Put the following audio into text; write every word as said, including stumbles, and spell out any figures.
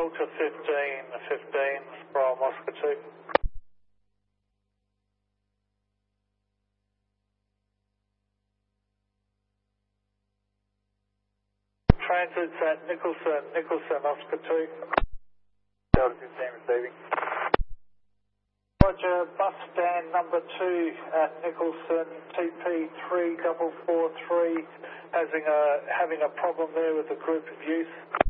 Delta fifteen, fifteen from Oscar two. Transit's at Nicholson, Nicholson, Oscar two. Delta fifteen receiving. Roger, bus stand number two at Nicholson, T P three four four three, having a, having a problem there with a group of youth.